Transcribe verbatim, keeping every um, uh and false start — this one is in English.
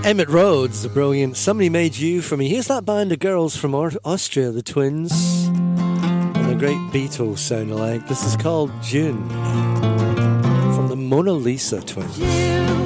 Emmett Rhodes, the brilliant Somebody Made You For Me. Here's that band of girls from Austria, the Twins, and the great Beatles sound alike. This is called June, from the Mona Lisa Twins. June.